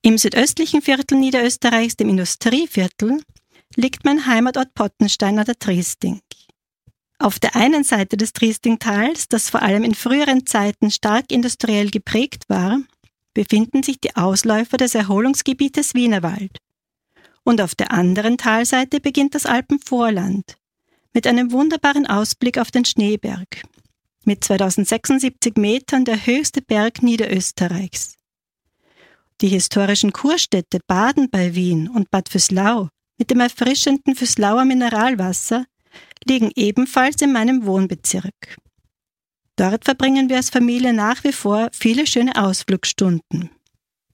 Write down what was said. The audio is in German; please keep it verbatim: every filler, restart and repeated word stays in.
Im südöstlichen Viertel Niederösterreichs, dem Industrieviertel, liegt mein Heimatort Pottenstein an der Triesting. Auf der einen Seite des Triestingtals, das vor allem in früheren Zeiten stark industriell geprägt war, befinden sich die Ausläufer des Erholungsgebietes Wienerwald. Und auf der anderen Talseite beginnt das Alpenvorland mit einem wunderbaren Ausblick auf den Schneeberg, mit zweitausendsechsundsiebzig Metern der höchste Berg Niederösterreichs. Die historischen Kurstädte Baden bei Wien und Bad Vöslau mit dem erfrischenden Vöslauer Mineralwasser liegen ebenfalls in meinem Wohnbezirk. Dort verbringen wir als Familie nach wie vor viele schöne Ausflugsstunden.